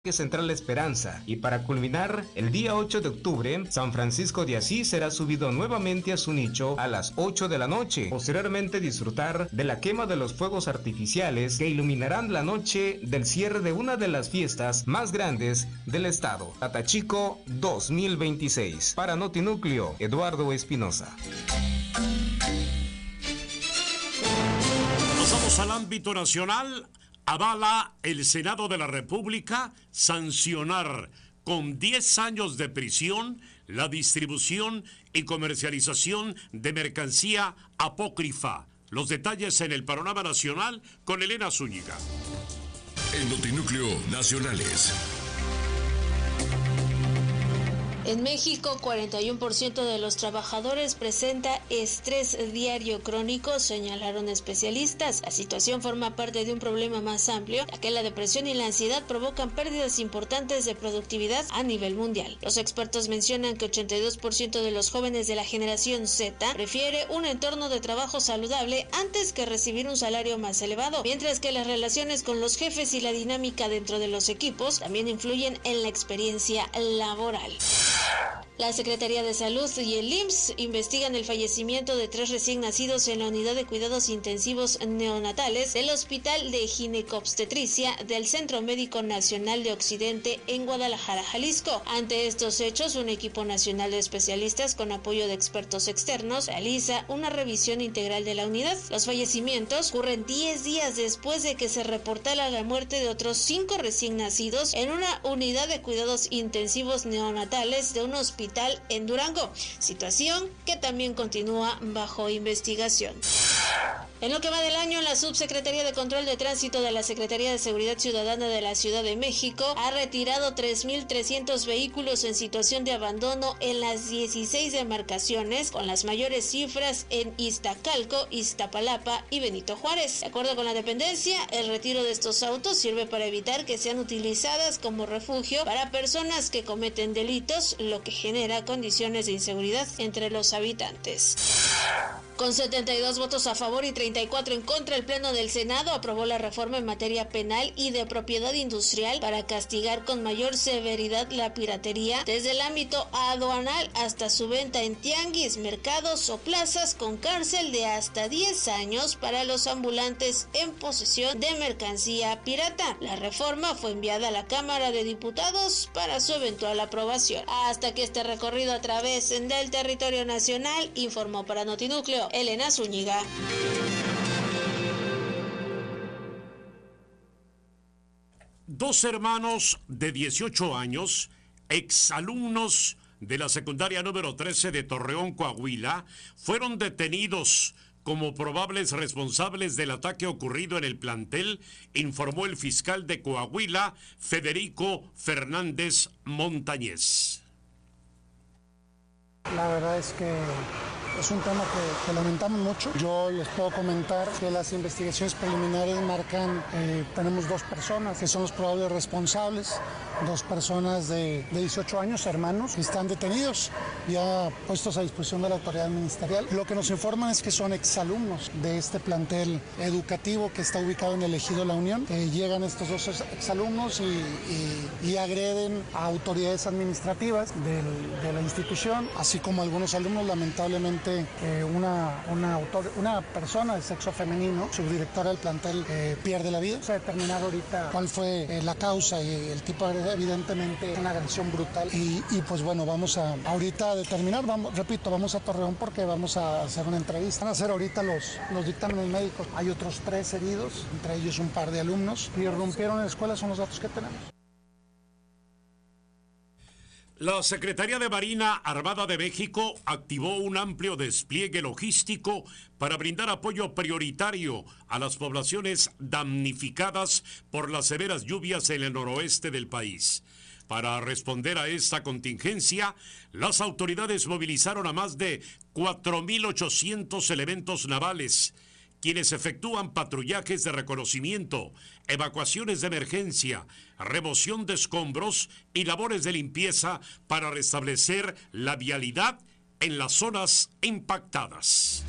Central Esperanza, y para culminar, el día 8 de octubre, San Francisco de Asís será subido nuevamente a su nicho a las 8 de la noche. Posteriormente disfrutar de la quema de los fuegos artificiales que iluminarán la noche del cierre de una de las fiestas más grandes del estado, Tatachico 2026. Para Notinúcleo, Eduardo Espinosa. Pasamos al ámbito nacional. Avala el Senado de la República sancionar con 10 años de prisión la distribución y comercialización de mercancía apócrifa. Los detalles en el panorama nacional con Elena Zúñiga. En Notinúcleo Nacionales. En México, 41% de los trabajadores presenta estrés diario crónico, señalaron especialistas. La situación forma parte de un problema más amplio, ya que la depresión y la ansiedad provocan pérdidas importantes de productividad a nivel mundial. Los expertos mencionan que 82% de los jóvenes de la generación Z prefiere un entorno de trabajo saludable antes que recibir un salario más elevado, mientras que las relaciones con los jefes y la dinámica dentro de los equipos también influyen en la experiencia laboral. La Secretaría de Salud y el IMSS investigan el fallecimiento de 3 recién nacidos en la unidad de cuidados intensivos neonatales del Hospital de Ginecobstetricia del Centro Médico Nacional de Occidente en Guadalajara, Jalisco. Ante estos hechos, un equipo nacional de especialistas con apoyo de expertos externos realiza una revisión integral de la unidad. Los fallecimientos ocurren 10 días después de que se reportara la muerte de otros 5 recién nacidos en una unidad de cuidados intensivos neonatales de un hospital en Durango, situación que también continúa bajo investigación. En lo que va del año, la Subsecretaría de Control de Tránsito de la Secretaría de Seguridad Ciudadana de la Ciudad de México ha retirado 3,300 vehículos en situación de abandono en las 16 demarcaciones, con las mayores cifras en Iztacalco, Iztapalapa y Benito Juárez. De acuerdo con la dependencia, el retiro de estos autos sirve para evitar que sean utilizadas como refugio para personas que cometen delitos, lo que genera condiciones de inseguridad entre los habitantes. Con 72 votos a favor y 34 en contra, el Pleno del Senado aprobó la reforma en materia penal y de propiedad industrial para castigar con mayor severidad la piratería desde el ámbito aduanal hasta su venta en tianguis, mercados o plazas, con cárcel de hasta 10 años para los ambulantes en posesión de mercancía pirata. La reforma fue enviada a la Cámara de Diputados para su eventual aprobación. Hasta que este recorrido a través del territorio nacional, informó para Notinúcleo Elena Zúñiga. Dos hermanos de 18 años, exalumnos de la secundaria número 13 de Torreón, Coahuila, fueron detenidos como probables responsables del ataque ocurrido en el plantel, informó el fiscal de Coahuila, Federico Fernández Montañez. La verdad es que es un tema que lamentamos mucho. Yo les puedo comentar que las investigaciones preliminares marcan, tenemos 2 personas que son los probables responsables, 2 personas de 18 años, hermanos, que están detenidos, ya puestos a disposición de la autoridad ministerial. Lo que nos informan es que son exalumnos de este plantel educativo que está ubicado en el Ejido La Unión. Llegan estos 2 exalumnos y agreden a autoridades administrativas de la institución, así como algunos alumnos. Lamentablemente una persona de sexo femenino, subdirectora del plantel, pierde la vida. Se ha determinado ahorita cuál fue la causa y el tipo de, evidentemente, una agresión brutal. Y pues bueno, vamos a ahorita determinar, vamos a Torreón porque vamos a hacer una entrevista. Van a hacer ahorita los dictámenes médicos. Hay otros 3 heridos, entre ellos un par de alumnos. Y irrumpieron en la escuela, son los datos que tenemos. La Secretaría de Marina Armada de México activó un amplio despliegue logístico para brindar apoyo prioritario a las poblaciones damnificadas por las severas lluvias en el noroeste del país. Para responder a esta contingencia, las autoridades movilizaron a más de 4,800 elementos navales, quienes efectúan patrullajes de reconocimiento, evacuaciones de emergencia, remoción de escombros y labores de limpieza para restablecer la vialidad en las zonas impactadas.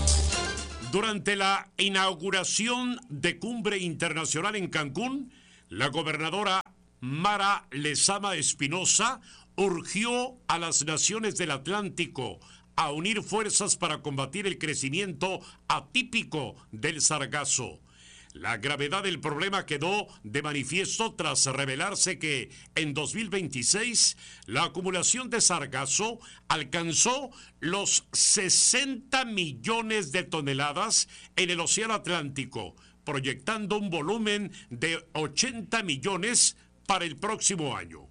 Durante la inauguración de Cumbre Internacional en Cancún, La gobernadora Mara Lezama Espinosa urgió a las naciones del Atlántico a unir fuerzas para combatir el crecimiento atípico del sargazo. La gravedad del problema quedó de manifiesto tras revelarse que en 2026 la acumulación de sargazo alcanzó los 60 millones de toneladas en el Océano Atlántico, proyectando un volumen de 80 millones para el próximo año.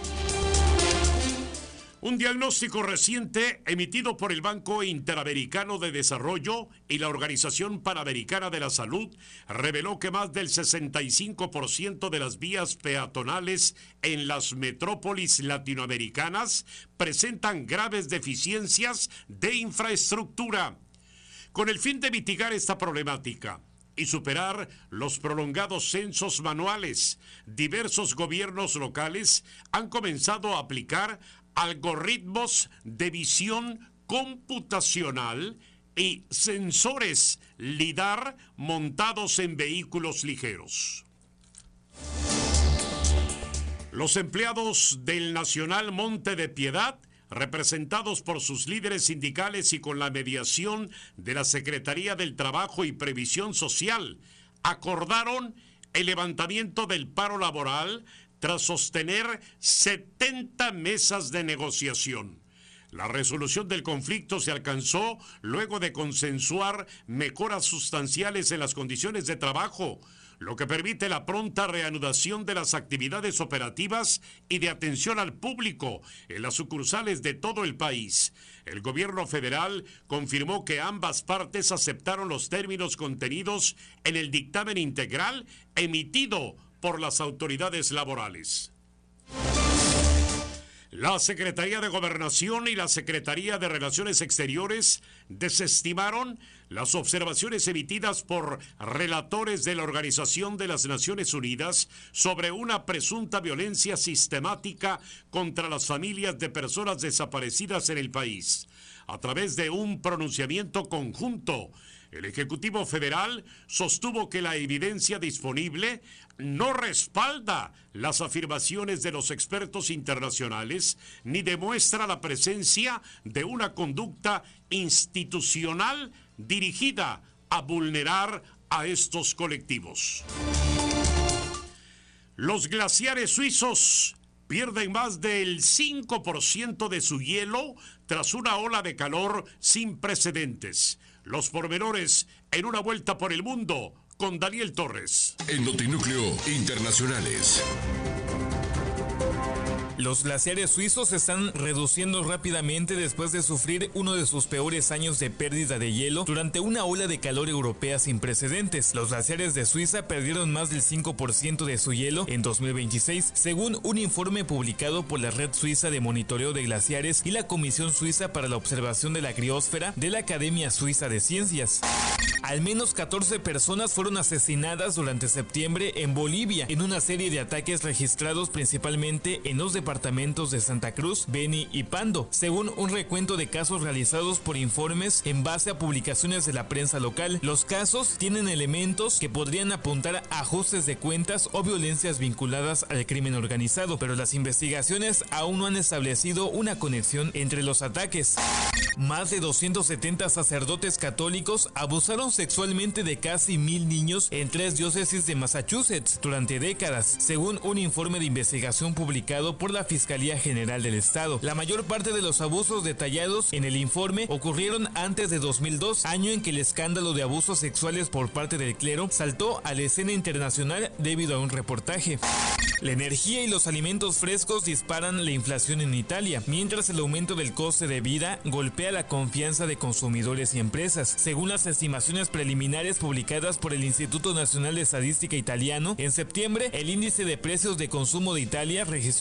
Un diagnóstico reciente emitido por el Banco Interamericano de Desarrollo y la Organización Panamericana de la Salud reveló que más del 65% de las vías peatonales en las metrópolis latinoamericanas presentan graves deficiencias de infraestructura. Con el fin de mitigar esta problemática y superar los prolongados censos manuales, diversos gobiernos locales han comenzado a aplicar algoritmos de visión computacional y sensores LIDAR montados en vehículos ligeros. Los empleados del Nacional Monte de Piedad, representados por sus líderes sindicales y con la mediación de la Secretaría del Trabajo y Previsión Social, acordaron el levantamiento del paro laboral tras sostener 70 mesas de negociación. La resolución del conflicto se alcanzó luego de consensuar mejoras sustanciales en las condiciones de trabajo, lo que permite la pronta reanudación de las actividades operativas y de atención al público en las sucursales de todo el país. El gobierno federal confirmó que ambas partes aceptaron los términos contenidos en el dictamen integral emitido por las autoridades laborales. La Secretaría de Gobernación y la Secretaría de Relaciones Exteriores desestimaron las observaciones emitidas por relatores de la Organización de las Naciones Unidas sobre una presunta violencia sistemática contra las familias de personas desaparecidas en el país. A través de un pronunciamiento conjunto, el Ejecutivo Federal sostuvo que la evidencia disponible no respalda las afirmaciones de los expertos internacionales ni demuestra la presencia de una conducta institucional dirigida a vulnerar a estos colectivos. Los glaciares suizos pierden más del 5% de su hielo tras una ola de calor sin precedentes. Los pormenores en una vuelta por el mundo con Daniel Torres. En Notinúcleo Internacionales. Los glaciares suizos se están reduciendo rápidamente después de sufrir uno de sus peores años de pérdida de hielo durante una ola de calor europea sin precedentes. Los glaciares de Suiza perdieron más del 5% de su hielo en 2026, según un informe publicado por la Red Suiza de Monitoreo de Glaciares y la Comisión Suiza para la Observación de la Criosfera de la Academia Suiza de Ciencias. Al menos 14 personas fueron asesinadas durante septiembre en Bolivia en una serie de ataques registrados principalmente en los departamentos de Santa Cruz, Beni y Pando, según un recuento de casos realizados por informes en base a publicaciones de la prensa local. Los casos tienen elementos que podrían apuntar a ajustes de cuentas o violencias vinculadas al crimen organizado, pero las investigaciones aún no han establecido una conexión entre los ataques. Más de 270 sacerdotes católicos abusaron sexualmente de casi 1000 niños en 3 diócesis de Massachusetts durante décadas, según un informe de investigación publicado por la Fiscalía General del Estado. La mayor parte de los abusos detallados en el informe ocurrieron antes de 2002, año en que el escándalo de abusos sexuales por parte del clero saltó a la escena internacional debido a un reportaje. La energía y los alimentos frescos disparan la inflación en Italia, mientras el aumento del coste de vida golpea la confianza de consumidores y empresas. Según las estimaciones preliminares publicadas por el Instituto Nacional de Estadística Italiano, en septiembre el índice de precios de consumo de Italia registró un aumento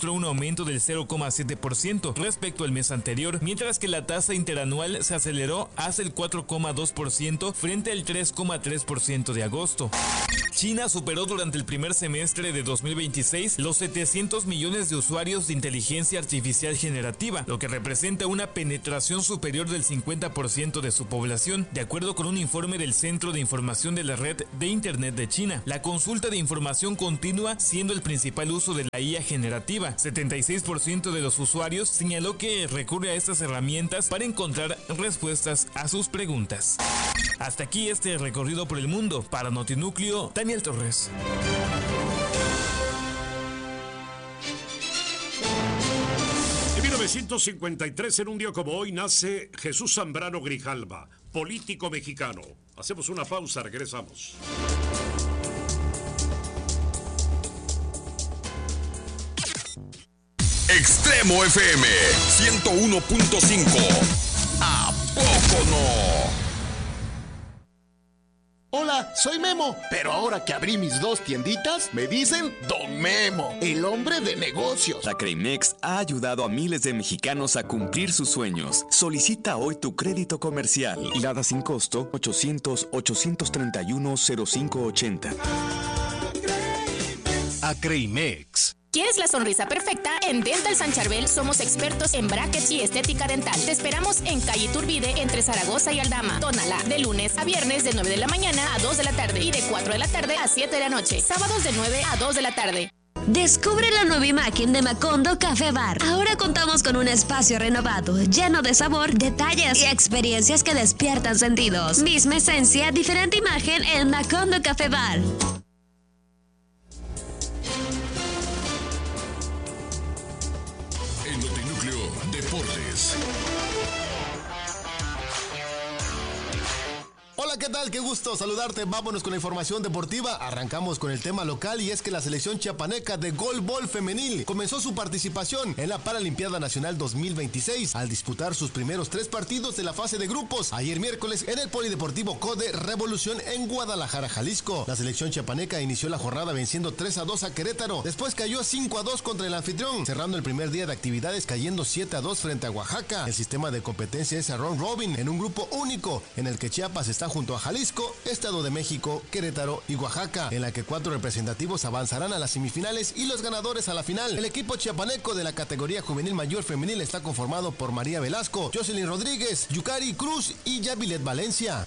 incremento del 0,7% respecto al mes anterior, mientras que la tasa interanual se aceleró hasta el 4,2% frente al 3,3% de agosto. China superó durante el primer semestre de 2026 los 700 millones de usuarios de inteligencia artificial generativa, lo que representa una penetración superior del 50% de su población, de acuerdo con un informe del Centro de Información de la Red de Internet de China. La consulta de información continua siendo el principal uso de la IA generativa. 76% de los usuarios señaló que recurre a estas herramientas para encontrar respuestas a sus preguntas. Hasta aquí este recorrido por el mundo. Para Notinúcleo, Daniel Torres. En 1953, en un día como hoy, nace Jesús Zambrano Grijalva, político mexicano. Hacemos una pausa, regresamos. Extremo FM 101.5. ¿A poco no? Hola, soy Memo, pero ahora que abrí mis 2 tienditas, me dicen Don Memo, el hombre de negocios. Acreimex ha ayudado a miles de mexicanos a cumplir sus sueños. Solicita hoy tu crédito comercial. Lada sin costo 800-831-0580. Acreimex. ¿Quieres la sonrisa perfecta? En Dental San Charbel somos expertos en brackets y estética dental. Te esperamos en calle Iturbide, entre Zaragoza y Aldama. Tónala, de lunes a viernes de 9 de la mañana a 2 de la tarde y de 4 de la tarde a 7 de la noche. Sábados de 9 a 2 de la tarde. Descubre la nueva imagen de Macondo Café Bar. Ahora contamos con un espacio renovado, lleno de sabor, detalles y experiencias que despiertan sentidos. Misma esencia, diferente imagen en Macondo Café Bar. En Notinúcleo Deportes. Hola, ¿qué tal? Qué gusto saludarte. Vámonos con la información deportiva. Arrancamos con el tema local y es que la selección chiapaneca de golbol femenil comenzó su participación en la Paralimpiada Nacional 2026 al disputar sus primeros 3 partidos de la fase de grupos ayer miércoles en el Polideportivo CODE Revolución en Guadalajara, Jalisco. La selección chiapaneca inició la jornada venciendo 3-2 a Querétaro, después cayó 5-2 contra el anfitrión, cerrando el primer día de actividades cayendo 7-2 frente a Oaxaca. El sistema de competencia es a round robin en un grupo único en el que Chiapas está junto a Jalisco, Estado de México, Querétaro y Oaxaca, en la que 4 representativos avanzarán a las semifinales y los ganadores a la final. El equipo chiapaneco de la categoría juvenil mayor femenil está conformado por María Velasco, Jocelyn Rodríguez, Yukari Cruz y Yavilet Valencia.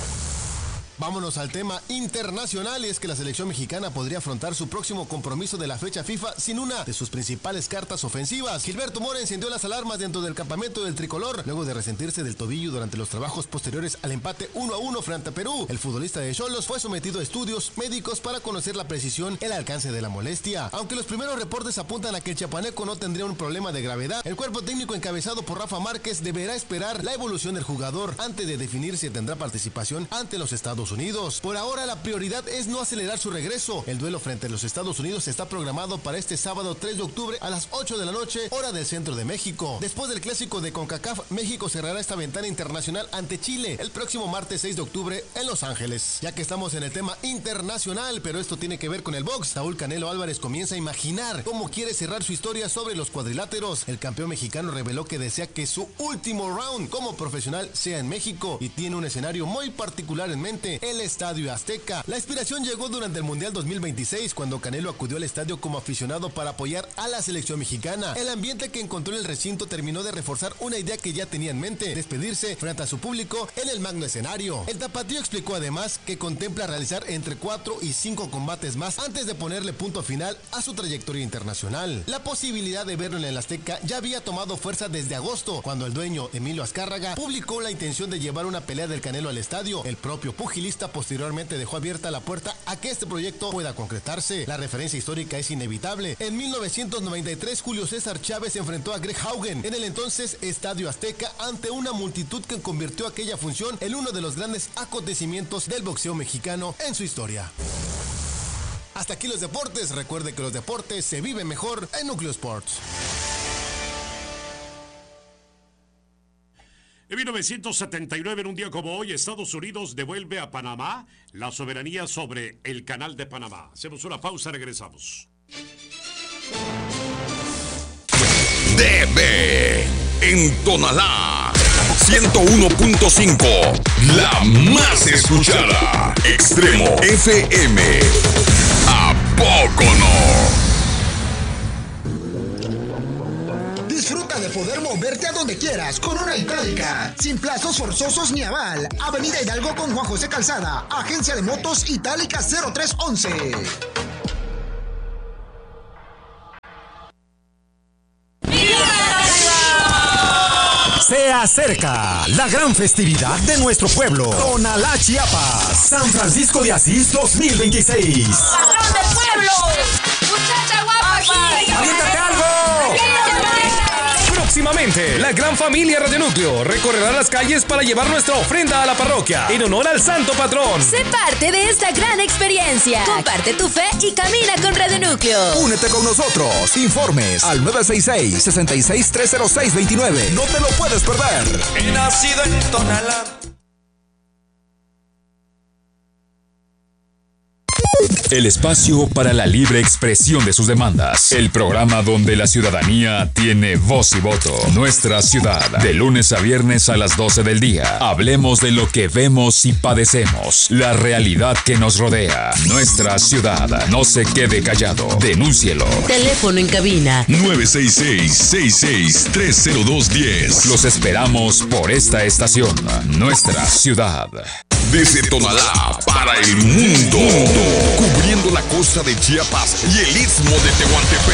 Vámonos al tema internacional, y es que la selección mexicana podría afrontar su próximo compromiso de la fecha FIFA sin una de sus principales cartas ofensivas. Gilberto Mora encendió las alarmas dentro del campamento del tricolor, luego de resentirse del tobillo durante los trabajos posteriores al empate 1-1 frente a Perú. El futbolista de Xolos fue sometido a estudios médicos para conocer la precisión y el alcance de la molestia. Aunque los primeros reportes apuntan a que el chiapaneco no tendría un problema de gravedad, el cuerpo técnico encabezado por Rafa Márquez deberá esperar la evolución del jugador antes de definir si tendrá participación ante los Estados Unidos. Por ahora la prioridad es no acelerar su regreso. El duelo frente a los Estados Unidos está programado para este sábado 3 de octubre a las 8 de la noche, hora del centro de México. Después del clásico de CONCACAF, México cerrará esta ventana internacional ante Chile el próximo martes 6 de octubre en Los Ángeles. Ya que estamos en el tema internacional, pero esto tiene que ver con el box, Saúl Canelo Álvarez comienza a imaginar cómo quiere cerrar su historia sobre los cuadriláteros. El campeón mexicano reveló que desea que su último round como profesional sea en México y tiene un escenario muy particular en mente, el Estadio Azteca. La inspiración llegó durante el Mundial 2026, cuando Canelo acudió al estadio como aficionado para apoyar a la selección mexicana. El ambiente que encontró en el recinto terminó de reforzar una idea que ya tenía en mente: despedirse frente a su público en el magno escenario. El tapatío explicó además que contempla realizar entre 4 y 5 combates más antes de ponerle punto final a su trayectoria internacional. La posibilidad de verlo en el Azteca ya había tomado fuerza desde agosto, cuando el dueño, Emilio Azcárraga, publicó la intención de llevar una pelea del Canelo al estadio. El propio pugilista posteriormente dejó abierta la puerta a que este proyecto pueda concretarse. La referencia histórica es inevitable. En 1993, Julio César Chávez enfrentó a Greg Haugen en el entonces Estadio Azteca ante una multitud que convirtió aquella función en uno de los grandes acontecimientos del boxeo mexicano en su historia. Hasta aquí los deportes. Recuerde que los deportes se viven mejor en Núcleo Sports. En 1979, en un día como hoy, Estados Unidos devuelve a Panamá la soberanía sobre el Canal de Panamá. Hacemos una pausa, regresamos. DB en Tonalá 101.5, la más escuchada. Extremo FM. ¿A poco no? Disfruta de poder moverte a donde quieras con una Itálica, sin plazos forzosos ni aval. Avenida Hidalgo con Juan José Calzada, Agencia de Motos Itálica 0311. Se acerca la gran festividad de nuestro pueblo, Tonalá, Chiapas, San Francisco de Asís 2026. ¡Patrón del pueblo! ¡Muchacha guapa aquí! ¡Aviéntate algo! Próximamente, la gran familia Radio Núcleo recorrerá las calles para llevar nuestra ofrenda a la parroquia en honor al santo patrón. Sé parte de esta gran experiencia. Comparte tu fe y camina con Radio Núcleo. Únete con nosotros. Informes al 966-66-306-29. No te lo puedes perder. He nacido en Tonalá. El espacio para la libre expresión de sus demandas. El programa donde la ciudadanía tiene voz y voto. Nuestra ciudad. De lunes a viernes a las 12 del día. Hablemos de lo que vemos y padecemos. La realidad que nos rodea. Nuestra ciudad. No se quede callado. Denúncielo. Teléfono en cabina 966-66-30210. Los esperamos por esta estación. Nuestra ciudad. Desde Tonalá para el mundo. Cubriendo la costa de Chiapas y el istmo de Tehuantepec.